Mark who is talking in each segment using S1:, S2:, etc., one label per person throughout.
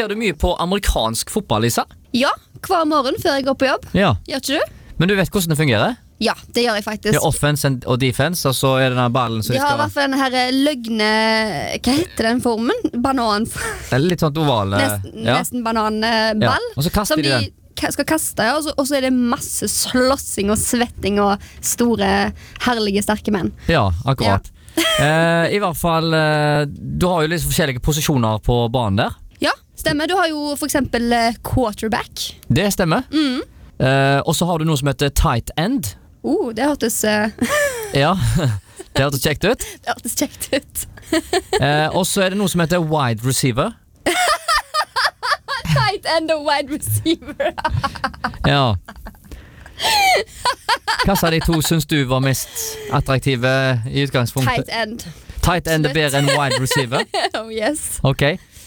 S1: Ser du mye på amerikansk fotball, Lisa?
S2: Ja, hver morgen før jeg går på jobb.
S1: Ja.
S2: Gjør ikke du?
S1: Men du vet hvordan det fungerer?
S2: Ja, det gjør jeg faktisk.
S1: Det er offense og defense, og så er det den ballen som
S2: De
S1: de
S2: har i
S1: skal...
S2: hvert fall denne her løgne... Hva heter den formen? Banan.
S1: Det er litt sånn oval...
S2: Nesten bananball.
S1: Og så kaster
S2: Som
S1: de den.
S2: skal kaste, ja, og så er det masse slåssing og svetting og store, herlige, sterke menn.
S1: Ja, akkurat. I hvert fall, du har jo litt forskjellige posisjoner på banen der.
S2: Ja, stemmer. Du har jo for eksempel quarterback.
S1: Det stemmer. Og så har du noe som heter tight end.
S2: Det hørtes
S1: Ja, det hørtes kjekt ut.
S2: Det hørtes kjekt ut.
S1: Og så er det noe som heter wide receiver.
S2: Tight end og wide receiver.
S1: Ja. Hva sa de to synes du var mest attraktive i utgangspunktet?
S2: Tight end.
S1: Tight end er bedre enn wide receiver?
S2: Oh yes.
S1: Ok.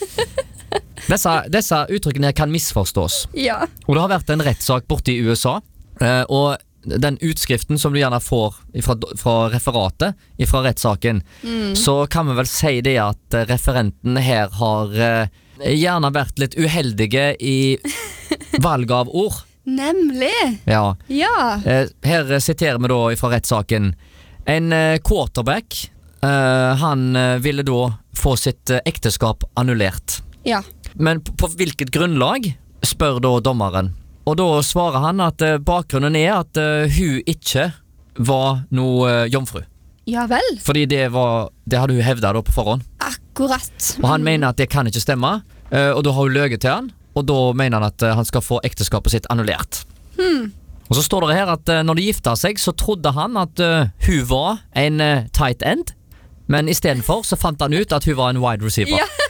S1: Disse uttrykkene her kan misforstås.
S2: Ja.
S1: Og det har vært en rettssak borte i USA, og den utskriften som du gjerne får fra referatet fra rettssaken, så kan vi vel si det at referenten her har gjerne vært litt uheldige i valg av ord.
S2: Nemlig.
S1: Ja.
S2: Ja.
S1: Her siterer vi da fra rettssaken. En quarterback, han ville da få sitt ekteskap annullert.
S2: Ja.
S1: Men på hvilket grunnlag, spør da dommeren. Og da svarer han at bakgrunnen er at hun ikke var noe jomfru.
S2: Ja vel.
S1: Fordi det hadde hun hevdet da på forhånd.
S2: Akkurat.
S1: Og han mener at det kan ikke stemme, og da har hun løget til han, og da mener han at han skal få ekteskapet sitt annullert. Og så står det her at når de gifta seg, så trodde han at hun var en tight end, men i stedet for så fant han ut at hun var en wide receiver.
S2: Ja.